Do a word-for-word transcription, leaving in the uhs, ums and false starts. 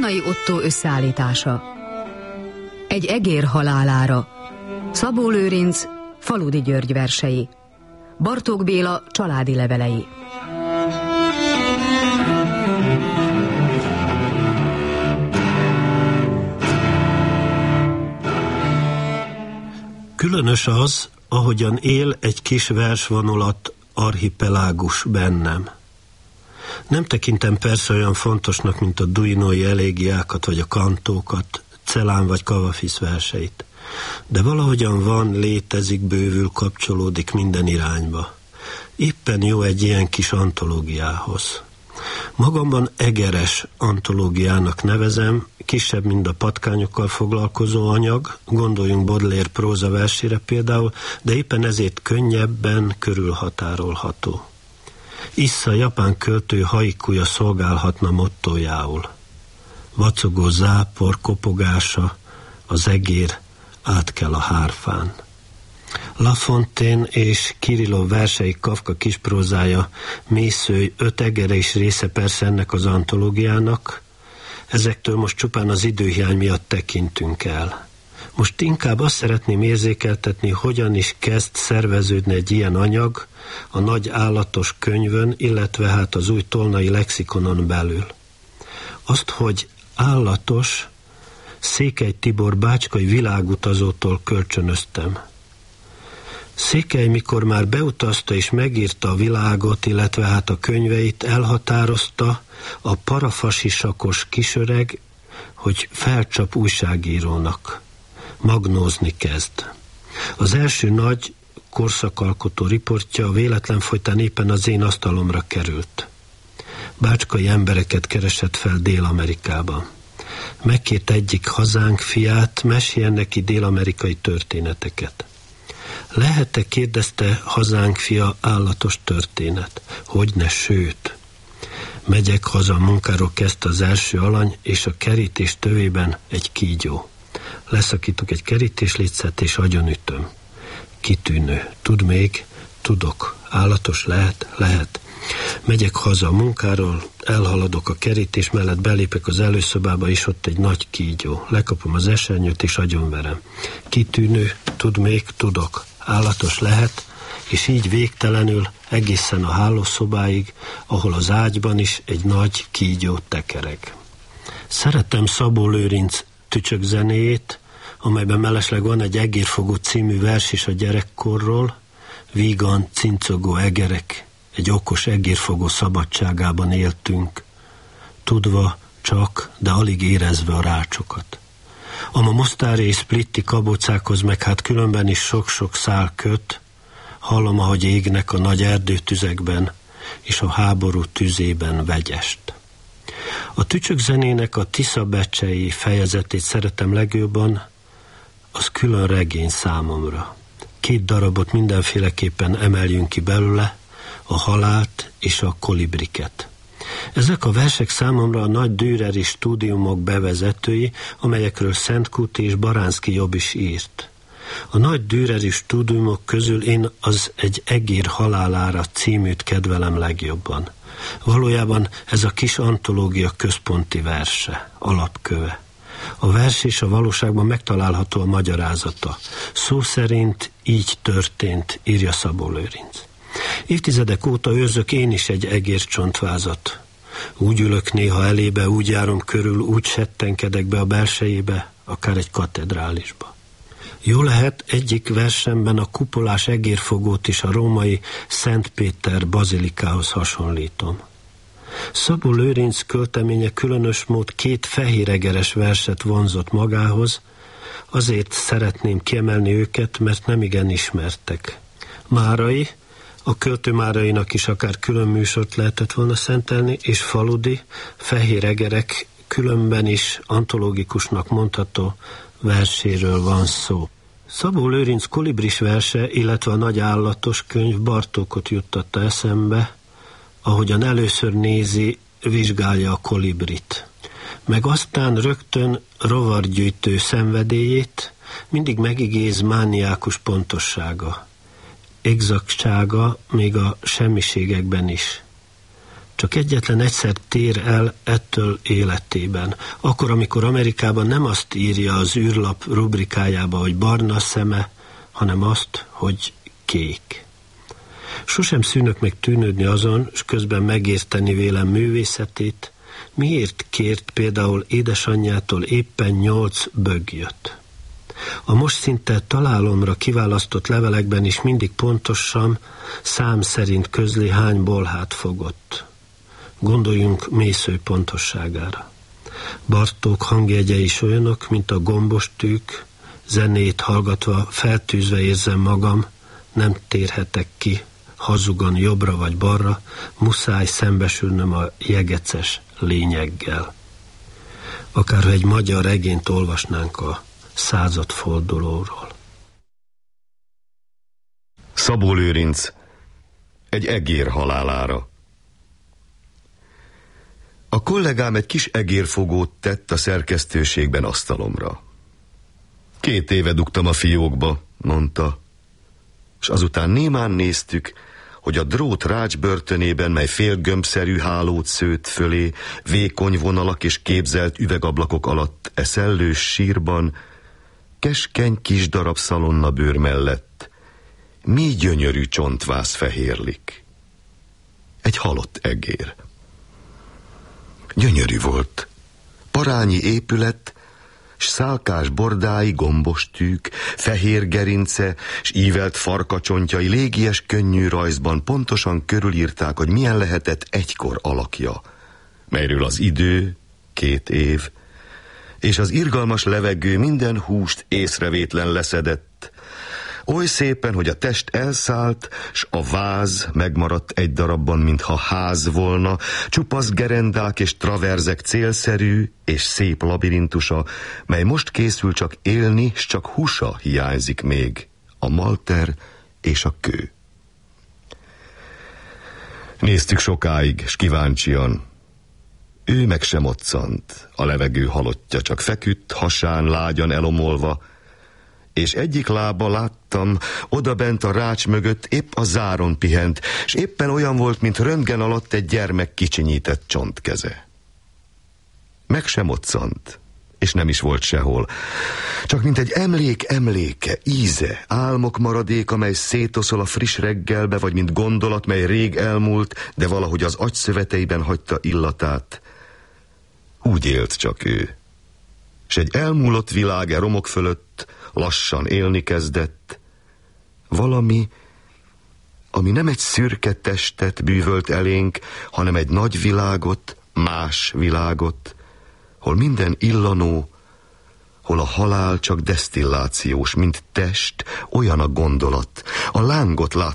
Tolnai Ottó összeállítása. Egy egér halálára. Szabó Lőrinc, Faludi György versei. Bartók Béla családi levelei. Különös az, ahogyan él egy kis versvonulat archipelágus bennem. Nem tekintem persze olyan fontosnak, mint a duinói elégiákat, vagy a kantókat, Celán vagy Kavafisz verseit. De valahogyan van, létezik, bővül, kapcsolódik minden irányba. Éppen jó egy ilyen kis antológiához. Magamban egeres antológiának nevezem, kisebb, mint a patkányokkal foglalkozó anyag, gondoljunk Baudelaire próza versére például, de éppen ezért könnyebben körülhatárolható. Issza japán költő haikuja szolgálhatna mottójául. Vacogó zápor kopogása, az egér átkel a hárfán. La Fontaine és Kirillov versei, Kafka kisprózája, Mészői, öt egere is része persze ennek az antológiának. Ezektől most csupán az időhiány miatt tekintünk el. Most inkább azt szeretném érzékeltetni, hogyan is kezd szerveződni egy ilyen anyag a nagy állatos könyvön, illetve hát az új tolnai lexikonon belül. Azt, hogy állatos, Székely Tibor bácskai világutazótól kölcsönöztem. Székely, mikor már beutazta és megírta a világot, illetve hát a könyveit, elhatározta a parafasisakos kisöreg, hogy felcsap újságírónak. Magnózni kezd. Az első nagy korszakalkotó riportja a véletlen folytán éppen az én asztalomra került. Bácskai embereket keresett fel Dél-Amerikában. Megkért egyik hazánk fiát, meséljen neki dél-amerikai történeteket. Lehet-e, kérdezte hazánk fia, állatos történet? Hogyne, sőt. Megyek haza a munkáról, kezdte az első alany, és a kerítés tövében egy kígyó. Leszakítok egy kerítéslécet, és agyonütöm. Kitűnő. Tud még? Tudok. Állatos lehet? Lehet. Megyek haza a munkáról, elhaladok a kerítés mellett, belépek az előszobába, és ott egy nagy kígyó. Lekapom az esernyőt, és agyonverem. Kitűnő? Tud még? Tudok. Állatos lehet? És így végtelenül egészen a hálószobáig, ahol az ágyban is egy nagy kígyó tekereg. Szeretem Szabó Lőrinc tücsök zenéjét, amelyben mellesleg van egy Egérfogó című vers is a gyerekkorról. Vígan, cincogó egerek, egy okos egérfogó szabadságában éltünk, tudva csak, de alig érezve a rácsokat. Ama mosztári és splitti kabócákhoz meg hát különben is sok-sok szál köt, hallom, ahogy égnek a nagy erdőtüzekben, és a háború tüzében vegyest. A tücsök zenének a Tisza-becsei fejezetét szeretem legjobban, az külön regény számomra. Két darabot mindenféleképpen emeljünk ki belőle, a halált és a kolibriket. Ezek a versek számomra a nagy Düreri stúdiumok bevezetői, amelyekről Szentkuti és Baránszky Jobb is írt. A nagy Düreri stúdiumok közül én az Egy egér halálára címűt kedvelem legjobban. Valójában ez a kis antológia központi verse, alapköve. A vers és a valóságban megtalálható a magyarázata. Szó szerint így történt, írja Szabó Lőrinc. Évtizedek óta őrzök én is egy egércsontvázat. Úgy ülök néha elébe, úgy járom körül, úgy settenkedek be a belsejébe, akár egy katedrálisba. Jó lehet, egyik versemben a kupolás egérfogót is a római Szent Péter bazilikához hasonlítom. Szabó Lőrinc költeménye különös mód két fehéregeres verset vonzott magához, azért szeretném kiemelni őket, mert nemigen ismertek. Márai, a költő Márainak is akár külön műsort lehetett volna szentelni, és Faludi, fehéregerek, különben is antológikusnak mondható verséről van szó. Szabó Lőrinc kolibris verse, illetve a nagy állatos könyv Bartókot juttatta eszembe, ahogyan először nézi, vizsgálja a kolibrit. Meg aztán rögtön rovargyűjtő szenvedélyét, mindig megigéz mániákus pontossága, exaktsága még a semmiségekben is. Csak egyetlen egyszer tér el ettől életében. Akkor, amikor Amerikában nem azt írja az űrlap rubrikájába, hogy barna szeme, hanem azt, hogy kék. Sosem szűnök meg tűnődni azon, és közben megérteni vélem művészetét, miért kért például édesanyjától éppen nyolc bögjöt. A most szinte találomra kiválasztott levelekben is mindig pontosan, szám szerint közli, hány bolhát fogott. Gondoljunk mésző pontosságára. Bartók hangjegyei is olyanok, mint a gombos tűk, zenét hallgatva feltűzve érzem magam, nem térhetek ki, hazugan jobbra vagy balra, muszáj szembesülnöm a jegeces lényeggel. Akárha egy magyar regényt olvasnánk a századfordulóról. Szabó Lőrinc, egy egér halálára. A kollégám egy kis egérfogót tett a szerkesztőségben asztalomra. Két éve dugtam a fiókba, mondta, és azután némán néztük, hogy a drót rács börtönében, mely félgömbszerű hálót szőtt fölé, vékony vonalak és képzelt üvegablakok alatt e szellős sírban, keskeny kis darab szalonnabőr mellett mi gyönyörű csontváz fehérlik. Egy halott egér. Gyönyörű volt. Parányi épület, s szálkás bordái, gombos tűk, fehér gerince, s ívelt farkacsontjai légies könnyű rajzban pontosan körülírták, hogy milyen lehetett egykor alakja, melyről az idő, két év, és az irgalmas levegő minden húst észrevétlen leszedett, oly szépen, hogy a test elszállt, s a váz megmaradt egy darabban, mintha ház volna, csupasz gerendák és traverzek célszerű és szép labirintusa, mely most készül csak élni, s csak húsa hiányzik még, a malter és a kő. Néztük sokáig, s kíváncsian. Ő meg sem moccant, a levegő halottja csak feküdt, hasán lágyan elomolva, és egyik lába láttam, odabent a rács mögött épp a záron pihent, és éppen olyan volt, mint röntgen alatt egy gyermek kicsinyített csontkeze. Meg sem moccant, és nem is volt sehol. Csak mint egy emlék emléke, íze, álmok maradéka, mely szétoszol a friss reggelbe, vagy mint gondolat, mely rég elmúlt, de valahogy az agyszöveteiben hagyta illatát. Úgy élt csak ő. S egy elmúlott világ e romok fölött lassan élni kezdett. Valami, ami nem egy szürke testet bűvölt elénk, hanem egy nagy világot, más világot, hol minden illanó, hol a halál csak desztillációs, mint test, olyan a gondolat. A lángot lát